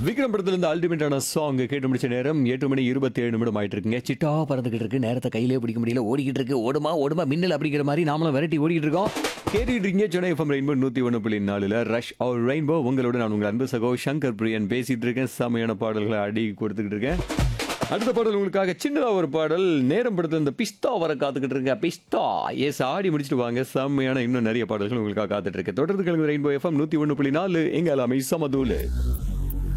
விக்ரம் படத்துல இருந்து அல்டிமேட்டான சாங் கேட்டு முடிச்ச நேரம் 8 மணி 27 நிமிடம் ஆயிட்டு இருக்குங்க. சிட்டா பறந்துகிட்டு இருக்கு, நேரத்தை கையிலே பிடிக்க முடியல, ஓடிக்கிட்டு இருக்கு, ஓடுமா ஓடுமா மின்னல் அப்படிங்கிற மாதிரி நாமளும் விரட்டி ஓடிக்கிட்டு இருக்கோம். கேட்டுட்டு இருக்கீங்க சென்னை எஃப்எம் ரெயின்போ 101.4 ரஷ் அவர் ரெயின்போ. உங்களோட நான் உங்கள் அன்பு சகோ சங்கர் பிரியன் பேசிட்டு இருக்கேன். செமையான பாடல்களை அடி கொடுத்துக்கிட்டு இருக்கேன். அடுத்த பாடல் உங்களுக்காக சின்னதா ஒரு பாடல். நேரம் படத்துல இந்த பிஸ்தா வர காத்துக்கிட்டு இருக்க. பிஸ்தா எஸ் ஆடி முடிச்சுட்டு வாங்க. செம்மையான இன்னும் நிறைய பாடல்கள் உங்களுக்காக காத்துட்டு இருக்கு. தொடர்ந்து கிழங்கு ரெயின்போ எஃப்எம் 101.4 எங்க எல்லாமே சமதூலு.